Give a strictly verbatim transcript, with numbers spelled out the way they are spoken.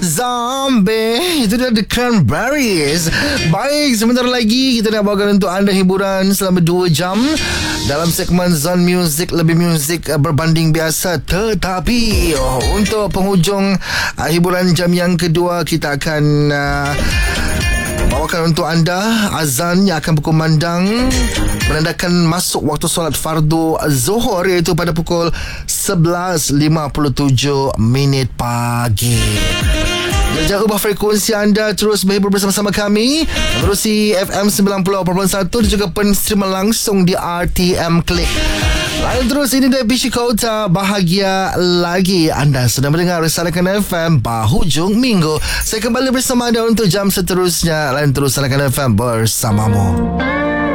Zombie. Itu dia The Cranberries. Baik, sebentar lagi kita nak bawakan untuk anda hiburan selama dua jam dalam segmen Zone Music. Lebih muzik berbanding biasa. Tetapi oh, untuk penghujung uh, hiburan jam yang kedua, kita akan uh, bawakan untuk anda azan yang akan berkumandang menandakan masuk waktu solat fardu Zuhur, iaitu pada pukul sebelas lima puluh tujuh minit pagi. Jangan ubah frekuensi anda, terus berhibur bersama-sama kami menerusi F M sembilan puluh perpuluhan satu dan juga penstreaman langsung di R T M Click. Lalu terus, ini dari Pishi Kota, bahagia lagi. Anda sedang mendengar Rasanakan F M Bahujung Minggu. Saya kembali bersama anda untuk jam seterusnya. Lain terus Rasanakan F M bersamamu.